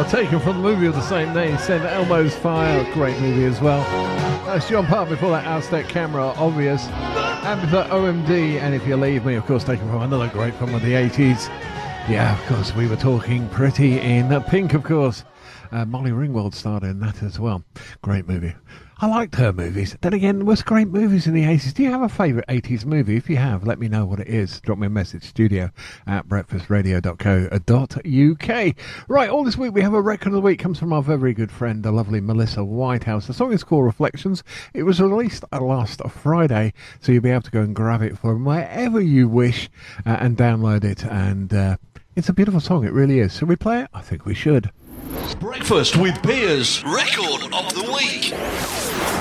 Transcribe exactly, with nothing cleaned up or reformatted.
taken from the movie of the same name, Saint Elmo's Fire, great movie as well. That's John Parr before that, Aztec Camera, Obvious, and before O M D, and If You Leave Me, of course, taken from another great film of the eighties. Yeah, of course, we were talking Pretty in Pink, of course. Uh, Molly Ringwald starred in that as well. Great movie. I liked her movies. Then again, there was great movies in the eighties. Do you have a favourite eighties movie? If you have, let me know what it is. Drop me a message, studio at breakfast radio dot co dot uk. Right, all this week we have a record of the week. Comes from our very good friend, the lovely Melissa Whitehouse. The song is called Reflections. It was released last Friday, so you'll be able to go and grab it from wherever you wish uh, and download it. And uh, it's a beautiful song, it really is. Should we play it? I think we should. Breakfast with Piers, record of the week.